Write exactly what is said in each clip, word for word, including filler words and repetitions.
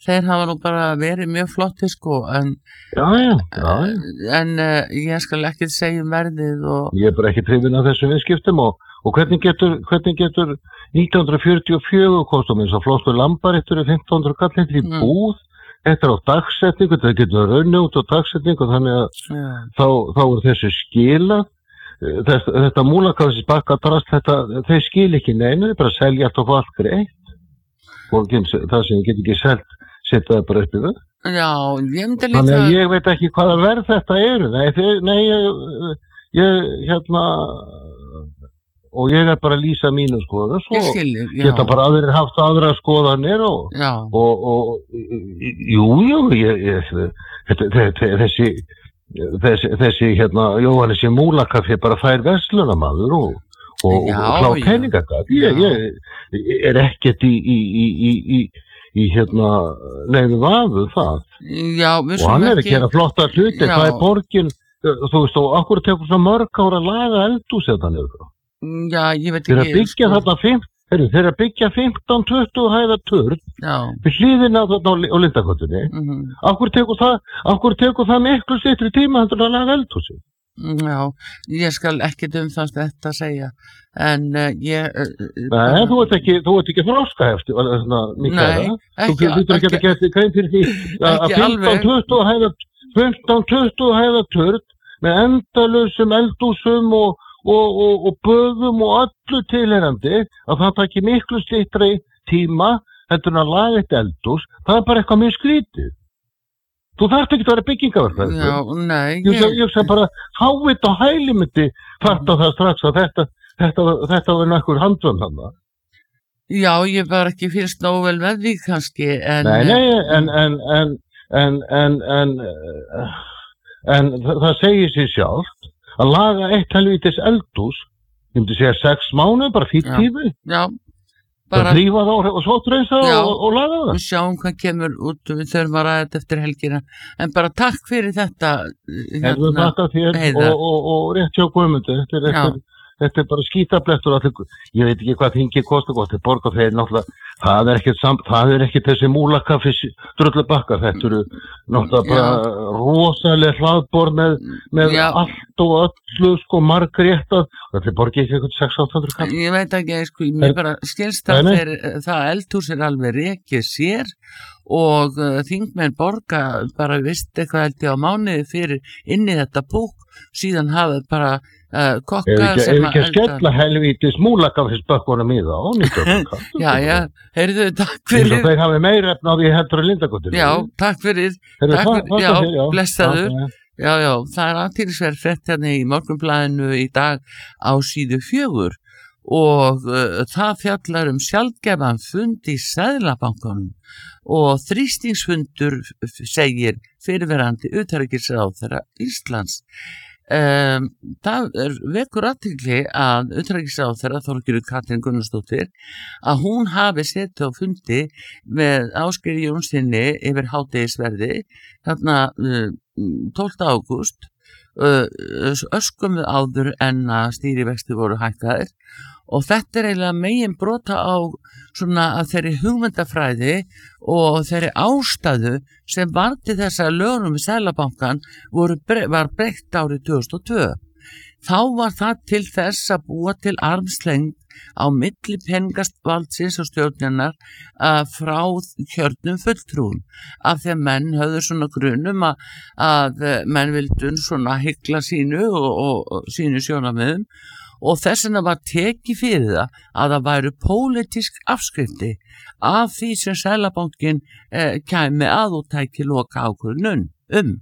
þeir hafa nú bara verið mjög flotti sko, en, Já, já, já, já. en uh, ég skal ekki segja um verðið og... Ég er bara ekki hrifinn af þessum viðskiptum og, og hvernig getur, hvernig getur nítján hundruð fjörutíu og fjögur kostum eins og flottur lambaréttur er fimmtán hundruð kall í búð, þetta er á dagsetningu, þetta getur raunni út á dagsetningu, þannig að Já. þá, þá er þessu skilað, Þess, þetta múlakafis bakkadrast, þetta, þeir skil ekki neinu, þeir bara selja allt og allt greitt, og það sem ég get ekki selt, setja það bara upp í það. Já, ég myndi líka... Þannig að ég veit ekki hvaða verð þetta eru, nei, þeir, nei ég, ég, hérna, og ég er bara að lýsa mínu skoðan, svo Ég skilji, já. geta bara aðrir haft aðra skoðanir og, Já. og, og, jú, jú, ég, ég, þetta, þetta, þessi, Þessi, þessi hérna, Jóhannes í múlakaffi bara fær verslunamaður og, og, Já, og klá já. peningagat. Ég, ég er ekkert í, í, í, í, í, í hérna, neinu vafu það. Já, við Og hann er ekki... að gera flotta hluti, Já. það er borgin, þú veist, og okkur tekur svo mörg ára að laga eldhús þetta niður. Já, ég veit Þeir ekki... að byggja sko. þarna fimm, heyrðu, þeir að byggja fimmtán til tuttugu hæða turn Já. við hliðina þarna á, á Lindakötunni. Mm -hmm. Okkur tekur það, okkur tekur það miklu styttri tíma heldur að laga eldhúsi. Já, ég skal ekkert um það þetta að segja, en uh, ég... Uh, Nei, þú ert ekki, þú ert ekki þroskahefti, svona, Nei, ekki, þú getur ekki að geta grein fyrir því að ekki alveg. fimmtán tuttugu hæða, fimmtán tuttugu hæða turn með endalausum eldhúsum og, og, og, og böðum og öllu tilherandi, að það taki miklu styttri tíma heldur en að laga eitt eldhús, það er bara eitthvað mjög skrítið. Þú þarft ekki að vera byggingaverkfræðingur. Já, nei. Ég, ég, ég sem bara háið á hæli myndi fatta það strax að þetta, þetta, þetta var nokkur handvönd hann. Já, ég var ekki fyrst nógu vel með því kannski, en... Nei, nei, en, en, en, en, en, en, en það segir sér sjálft að laga eitt helvítis eldhús, ég myndi segja sex mánuð, bara fýtt tími. Já, bara... Þrýfa það og svo treysa og, og laga það. Við sjáum hvað kemur út, við þurfum að ræða þetta eftir helgina, en bara takk fyrir þetta. Hérna, en við þakka þér og, og, og rétt hjá Guðmundi, þetta er eftir... Þetta er bara skítablettur allir, ég veit ekki hvað þingið kostar gott, þetta borgar þeir náttúrulega, það er ekkert samt, það er ekkert þessi múlakaffis drullubakkar, þetta eru náttúrulega bara rosalega hlaðbor með, með allt og öllu, sko, margréttað, þetta borgar ekki eitthvað sex til átta hundruð kall. Ég veit ekki, sko, mér bara skilst að þeir, það eldhús er alveg rekið sér og uh, þingmenn borga bara vist eitthvað held ég á mánuði fyrir inn í þetta búk, síðan hafa bara Uh, kokka ef ekki, sem ef ekki að skella helvítis múlakafisbökkunum í það og nýttu já, já, heyrðu, takk fyrir þeir hafi meira efna á því heldur að Lindakötunni. Já, takk fyrir, Heru, takk fyrir, já, fyrir já, blessaður já, já, já, það er aðtýrisverð frétt hérna í Morgunblaðinu í dag á síðu fjögur og uh, það fjallar um sjaldgæfan fund í Seðlabankanum og þrýstingsfundur segir fyrirverandi utanríkisráðherra Íslands. Um, það er vekur athygli að utanríkisráðherra Þorgerður Katrín Gunnarsdóttir að hún hafi setið á fundi með Ásgeiri Jónssyni yfir hádegisverði þarna uh, tólfta ágúst uh, öskum áður en að stýrivextir voru hækkaðir og þetta er eiginlega megin brota á svona að þeirri hugmyndafræði og þeirri ástæðu sem var til þess að lögunum í Seðlabankan voru, var breytt árið tvö þúsund og tvö. Þá var það til þess að búa til armslengd á milli peningavaldsins og stjórnirnar uh, frá kjörnum fulltrúum af því að menn höfðu svona grunum að, að menn vildun svona hygla sínu og, og, og sínu sjónarmiðum og þess vegna var tekið fyrir það að það væru pólitísk afskrifti af því sem Seðlabankinn eh, kæmi að og tæki loka ákvörðun um.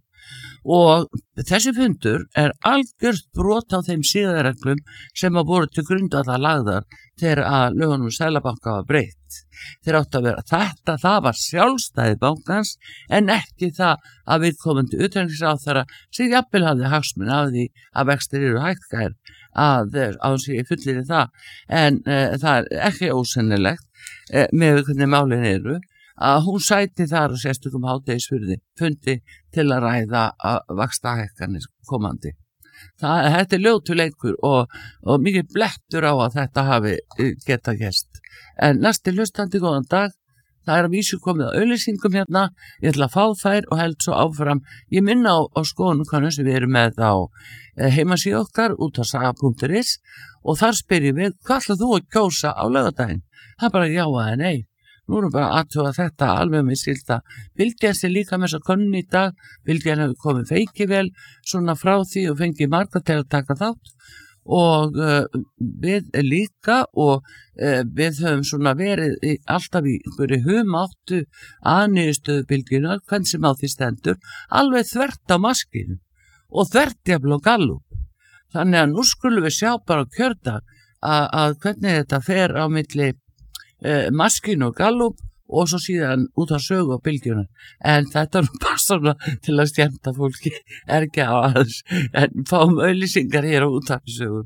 Og þessi fundur er algjört brot á þeim siðareglum sem að voru til grundvallar lagðar þegar að lögunum Seðlabanka var breytt. Þeir áttu að vera þetta, það var sjálfstæði bankans en ekki það að viðkomandi utanríkisráðherra sem jafnvel hafði hagsmuni af því að vextir eru hækkaðir að án sig fullir í það en e, það er ekki ósennilegt e, með hvernig málin eru að hún sæti þar og sérstökum hádegisfundi fundi til að ræða að vaxtahækkanir komandi. Það, þetta er ljótuleikur og, og mikið blettur á að þetta hafi geta gest. En næsti hlustandi, góðan dag, Það er að vísu komið á auglýsingum hérna, ég ætla að fá þær og held svo áfram. Ég minna á, á skoðunum sem við erum með á heimasíðu okkar út á saga punktur is og þar spyrjum við, hvað ætlað þú að kjósa á laugardaginn? Það er bara já eða nei. Nú erum bara aðtjóða þetta alveg með silta. Bylgjan sé líka með þess að könnun í dag, Bylgjan hefur komið feikivel svona frá því og fengið marga til að taka þátt. Og uh, við líka og uh, við höfum svona verið í, alltaf í einhverju humáttu aðniðurstöðu Bylgjunar, hvern sem á því stendur, alveg þvert á maskinu og þvert jafnvel á Gallup. Þannig að nú skulum við sjá bara á kjördag að, að hvernig þetta fer á milli uh, maskinu og Gallup og svo síðan út á sögu og Bylgjunar. En þetta er bara svona til að skemmta fólki, er ekki á aðeins, en fáum auglýsingar hér á útvarpssögu.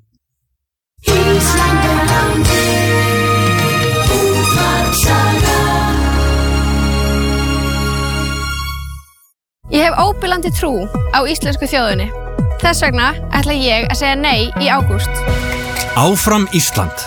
Ég hef óbilandi trú á íslensku þjóðinni. Þess vegna ætla ég að segja nei í ágúst. Áfram Ísland.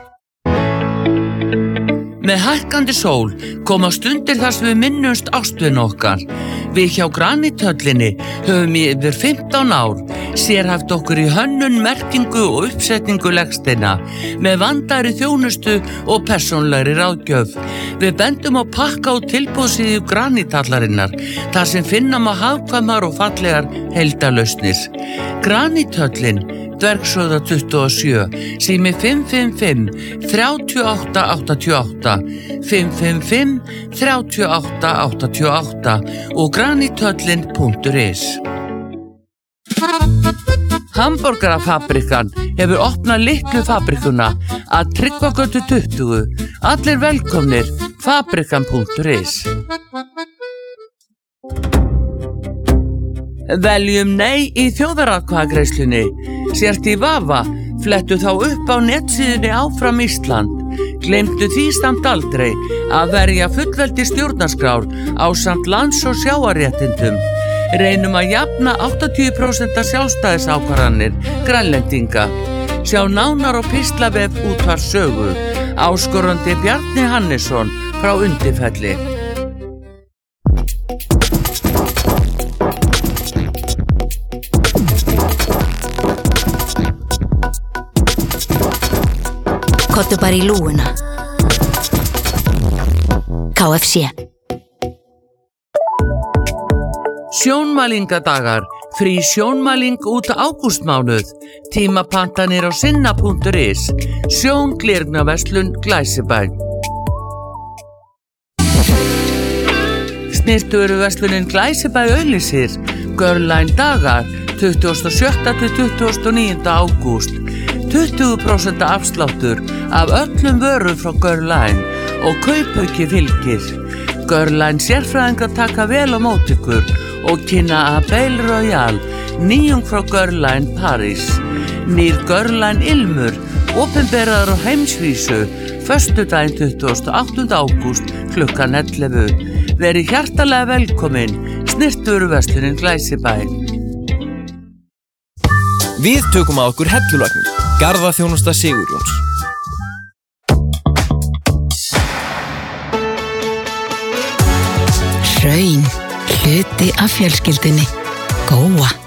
Með hækkandi sól koma stundir þar sem við minnumst ástvin okkar. Við hjá Granithöllinni höfum í yfir fimmtán ár sérhæft okkur í hönnun, merkingu og uppsetningu legsteina með vandaðri þjónustu og persónlegri ráðgjöf. Við bendum á pakka og tilboðsíðu Granithallarinnar þar sem finna má hagkvæmar og fallegar heildarlausnir. Granithöllin Dvergshöfða tuttugu og sjö, sími fimm fimm fimm, þrjú átta átta átta, fimm fimm fimm, þrjú átta átta átta og granithöllin punktur is. Hamborgarafabrikan hefur opnað litlu fabrikuna að Tryggvagötu tuttugu. Allir velkomnir, fabrikan punktur is. Veljum nei í þjóðaratkvæðagreiðslunni. Sért í vafa, flettu þá upp á netsíðunni Áfram Ísland. Gleymdu því samt aldrei að verja fullveldi stjórnarskrár ásamt lands- og sjávarréttindum. Reynum að jafna áttatíu prósent sjálfstæðisákvarðanir Grænlendinga. Sjá nánar á píslavef útvarpssögu. Áskorandi Bjarni Hannesson frá Undirfelli. Kottu bara í lúuna. K F C. Sjónmælingadagar, frí sjónmæling út ágústmánuð, tímapantanir á sinna punktur is, sjónglirnaverslun Glæsibæ. Snyrtivöruverslunin Glæsibæ auglýsir, Girlline dagar, tuttugasta og sjötta til tuttugasta og níunda ágúst, tuttugu prósent afsláttur af öllum vörum frá Girlline og kaupauki fylgir. Girlline sérfræðingar taka vel á móti ykkur og kynna Abel Royal, nýjung frá Girlline Paris. Nýr Girlline Ilmur, opinberaður á heimsvísu, föstudaginn tuttugasta og áttunda ágúst klukkan ellefu. Verið hjartalega velkomin, snyrtivöruverslunin Glæsibæ. Við tökum að okkur hellulagnir, Garðaþjónusta Sigurjóns. Hraun, hluti af fjölskyldunni. Góa.